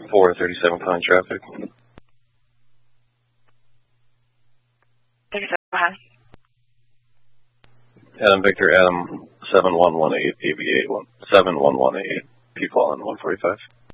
437 calling traffic. 37, go ahead. Adam Victor, Adam 7118, ABA 7118, people on 145.